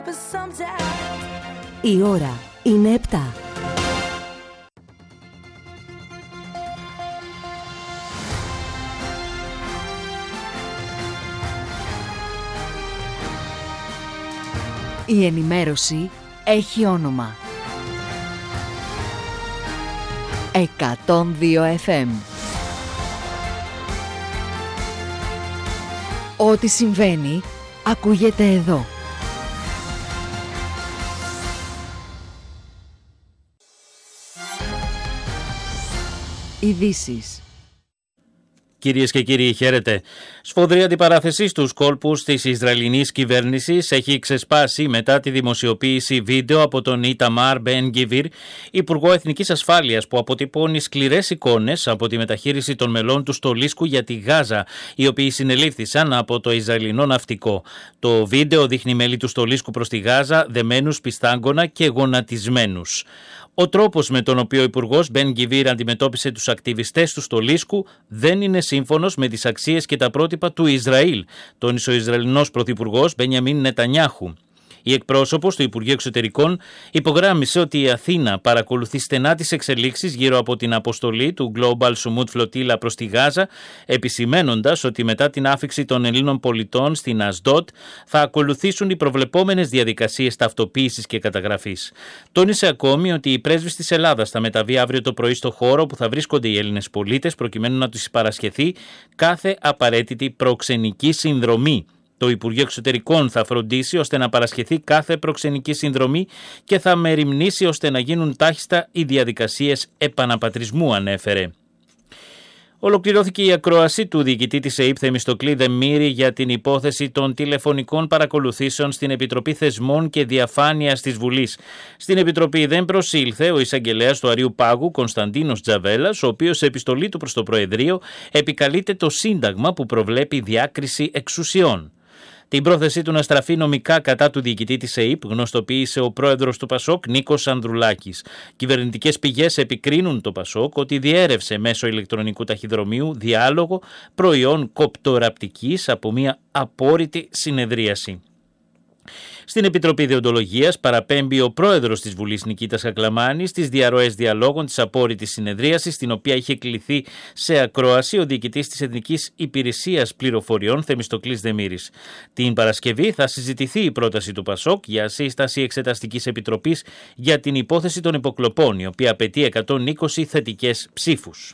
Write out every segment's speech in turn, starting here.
Η ώρα είναι 7. Η ενημέρωση έχει όνομα. 102 FM. Ό,τι συμβαίνει, ακούγεται εδώ. Ειδήσεις. Κυρίες και κύριοι, χαίρετε. Σφοδρή αντιπαράθεση στους κόλπους της Ισραηλινής κυβέρνησης έχει ξεσπάσει μετά τη δημοσιοποίηση βίντεο από τον Ιταμάρ Μπεν Γκβίρ, Υπουργό Εθνικής Ασφάλειας, που αποτυπώνει σκληρές εικόνες από τη μεταχείριση των μελών του στολίσκου για τη Γάζα, οι οποίοι συνελήφθησαν από το Ισραηλινό ναυτικό. Το βίντεο δείχνει μέλη του στολίσκου προς τη Γάζα δεμένους πιστάγκωνα και γονατισμένους. Ο τρόπος με τον οποίο ο Υπουργός Μπεν Γκβίρ αντιμετώπισε τους ακτιβιστές του στολίσκου δεν είναι σύμφωνος με τις αξίες και τα πρότυπα του Ισραήλ, τόνισε ο Ισραηλινός Πρωθυπουργός Μπενιαμίν Νετανιάχου. Η εκπρόσωπος του Υπουργείου Εξωτερικών υπογράμμισε ότι η Αθήνα παρακολουθεί στενά τις εξελίξεις γύρω από την αποστολή του Global Sumut Flotilla προς τη Γάζα, επισημαίνοντας ότι μετά την άφιξη των Ελλήνων πολιτών στην Ασδότ θα ακολουθήσουν οι προβλεπόμενες διαδικασίες ταυτοποίησης και καταγραφής. Τόνισε ακόμη ότι η πρέσβης της Ελλάδας θα μεταβεί αύριο το πρωί στο χώρο που θα βρίσκονται οι Έλληνες πολίτες, προκειμένου να τους παρασχεθεί κάθε απαραίτητη προξενική συνδρομή. Το Υπουργείο Εξωτερικών θα φροντίσει ώστε να παρασχεθεί κάθε προξενική συνδρομή και θα μεριμνήσει ώστε να γίνουν τάχιστα οι διαδικασίες επαναπατρισμού, ανέφερε. Ολοκληρώθηκε η ακρόαση του διοικητή της ΕΥΠ Θεμιστοκλή Δεμήρη για την υπόθεση των τηλεφωνικών παρακολουθήσεων στην Επιτροπή Θεσμών και Διαφάνειας της Βουλής. Στην Επιτροπή δεν προσήλθε ο εισαγγελέας του Αριού Πάγου Κωνσταντίνος Τζαβέλας, ο οποίος σε επιστολή του προς το Προεδρείο επικαλείται το Σύνταγμα που προβλέπει διάκριση εξουσιών. Την πρόθεσή του να στραφεί νομικά κατά του διοικητή της ΕΥΠ γνωστοποίησε ο πρόεδρος του Πασόκ Νίκος Ανδρουλάκης. Κυβερνητικές πηγές επικρίνουν το Πασόκ ότι διέρευσε μέσω ηλεκτρονικού ταχυδρομείου διάλογο προϊόν κοπτοραπτικής από μια απόρριτη συνεδρίαση. Στην Επιτροπή Δεοντολογίας παραπέμπει ο πρόεδρος της Βουλής Νικήτας Κακλαμάνης στις διαρροές διαλόγων της απόρριτης συνεδρίασης, στην οποία είχε κληθεί σε ακρόαση ο διοικητής της Εθνικής Υπηρεσίας Πληροφοριών Θεμιστοκλής Δεμήρης. Την Παρασκευή θα συζητηθεί η πρόταση του Πασόκ για σύσταση Εξεταστικής Επιτροπής για την υπόθεση των υποκλοπών, η οποία απαιτεί 120 θετικές ψήφους.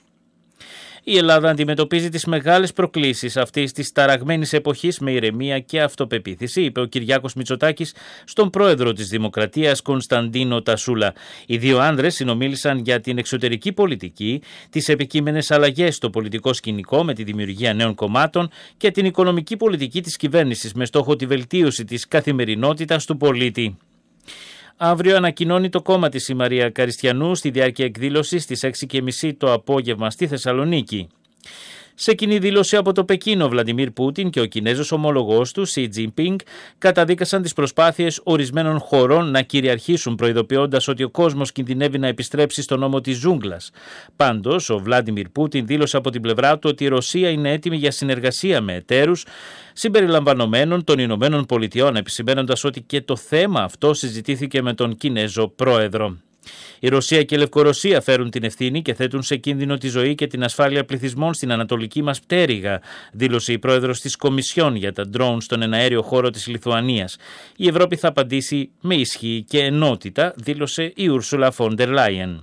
Η Ελλάδα αντιμετωπίζει τις μεγάλες προκλήσεις αυτής της ταραγμένης εποχής με ηρεμία και αυτοπεποίθηση, είπε ο Κυριάκος Μητσοτάκης στον πρόεδρο της Δημοκρατίας Κωνσταντίνο Τασούλα. Οι δύο άνδρες συνομίλησαν για την εξωτερική πολιτική, τις επικείμενες αλλαγές στο πολιτικό σκηνικό με τη δημιουργία νέων κομμάτων και την οικονομική πολιτική της κυβέρνησης με στόχο τη βελτίωση της καθημερινότητας του πολίτη. Αύριο ανακοινώνει το κόμμα της η Μαρία Καριστιανού στη διάρκεια εκδήλωσης στις 6:30 το απόγευμα στη Θεσσαλονίκη. Σε κοινή δήλωση από το Πεκίνο, ο Βλαντιμίρ Πούτιν και ο Κινέζος ομολογός του, Σι Τζινπίνγκ, καταδίκασαν τις προσπάθειες ορισμένων χωρών να κυριαρχήσουν, προειδοποιώντας ότι ο κόσμος κινδυνεύει να επιστρέψει στον νόμο της ζούγκλας. Πάντως, ο Βλαντιμίρ Πούτιν δήλωσε από την πλευρά του ότι η Ρωσία είναι έτοιμη για συνεργασία με εταίρους, συμπεριλαμβανομένων των Ηνωμένων Πολιτειών, επισημαίνοντας ότι και το θέμα αυτό συζητήθηκε με τον Κινέζο πρόεδρο. Η Ρωσία και η Λευκορωσία φέρουν την ευθύνη και θέτουν σε κίνδυνο τη ζωή και την ασφάλεια πληθυσμών στην ανατολική μας πτέρυγα, δήλωσε η πρόεδρος της Κομισιόν για τα ντρόουν στον εναέριο χώρο της Λιθουανίας. Η Ευρώπη θα απαντήσει με ισχύ και ενότητα, δήλωσε η Ούρσουλα φον ντερ Λάιεν.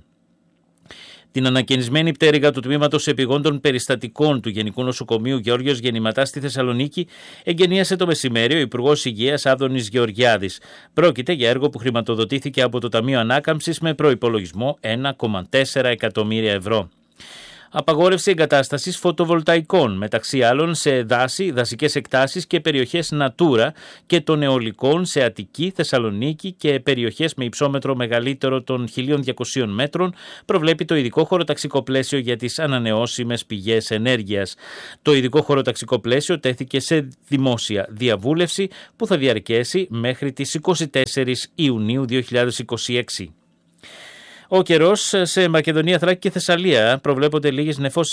Την ανακαινισμένη πτέρυγα του Τμήματος Επιγόντων Περιστατικών του Γενικού Νοσοκομείου Γεώργιος Γεννηματά στη Θεσσαλονίκη εγκαινίασε το μεσημέρι ο Υπουργός Υγείας Άδωνης Γεωργιάδης. Πρόκειται για έργο που χρηματοδοτήθηκε από το Ταμείο Ανάκαμψης με προϋπολογισμό 1,4 εκατομμύρια ευρώ. Απαγόρευση εγκατάστασης φωτοβολταϊκών, μεταξύ άλλων σε δάση, δασικές εκτάσεις και περιοχές Natura και των αιωλικών σε Αττική, Θεσσαλονίκη και περιοχές με υψόμετρο μεγαλύτερο των 1.200 μέτρων, προβλέπει το ειδικό χωροταξικό πλαίσιο για τις ανανεώσιμες πηγές ενέργειας. Το ειδικό χωροταξικό πλαίσιο τέθηκε σε δημόσια διαβούλευση που θα διαρκέσει μέχρι τις 24 Ιουνίου 2026. Ο καιρός σε Μακεδονία, Θράκη και Θεσσαλία προβλέπονται λίγες νεφώσεις